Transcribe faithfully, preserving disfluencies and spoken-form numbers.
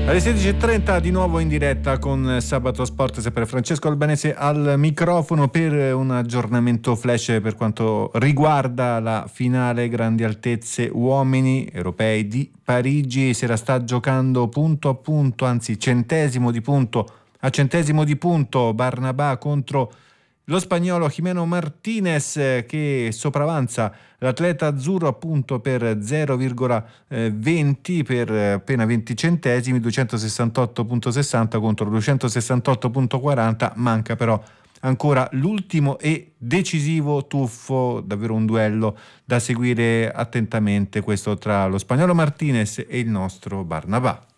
Alle sedici e trenta di nuovo in diretta con Sabato Sport, sempre Francesco Albanese al microfono per un aggiornamento flash per quanto riguarda la finale grandi altezze uomini europei di Parigi. Si era sta giocando punto a punto, anzi centesimo di punto a centesimo di punto, Barnabà contro lo spagnolo Jimeno Martinez, che sopravanza l'atleta azzurro appunto per zero virgola venti, per appena venti centesimi, duecentosessantotto virgola sessanta contro duecentosessantotto virgola quaranta. Manca però ancora l'ultimo e decisivo tuffo, davvero un duello da seguire attentamente, questo tra lo spagnolo Martinez e il nostro Barnabà.